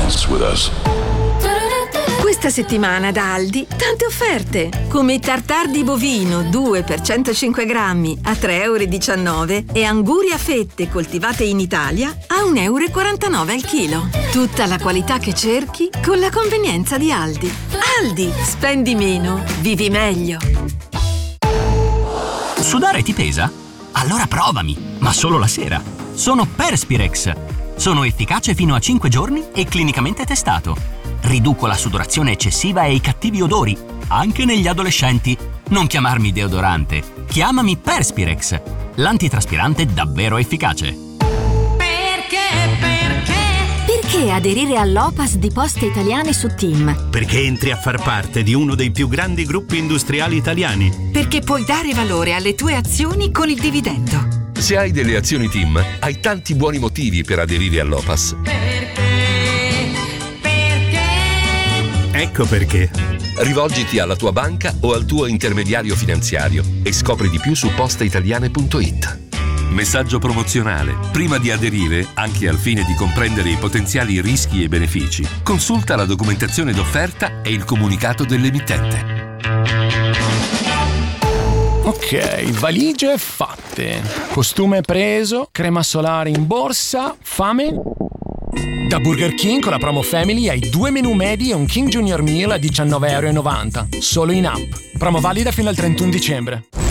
dance with us. Questa settimana da Aldi tante offerte, come i tartar di bovino 2 per 105 grammi a 3,19 € e angurie a fette coltivate in Italia a 1,49 € al chilo. Tutta la qualità che cerchi con la convenienza di Aldi. Aldi, spendi meno, vivi meglio. Sudare ti pesa? Allora provami, ma solo la sera. Sono Perspirex. Sono efficace fino a 5 giorni e clinicamente testato. Riduco la sudorazione eccessiva e i cattivi odori, anche negli adolescenti. Non chiamarmi deodorante, chiamami Perspirex, l'antitraspirante davvero efficace. Perché aderire all'Opas di Poste Italiane su TIM? Perché entri a far parte di uno dei più grandi gruppi industriali italiani. Perché puoi dare valore alle tue azioni con il dividendo. Se hai delle azioni TIM, hai tanti buoni motivi per aderire all'Opas. Ecco perché. Rivolgiti alla tua banca o al tuo intermediario finanziario e scopri di più su posteitaliane.it. Messaggio promozionale. Prima di aderire, anche al fine di comprendere i potenziali rischi e benefici, consulta la documentazione d'offerta e il comunicato dell'emittente. Ok, valigie fatte. Costume preso, crema solare in borsa, fame? Da Burger King con la promo Family hai 2 menù medi e un King Junior Meal a 19,90 €. Solo in app. Promo valida fino al 31 dicembre.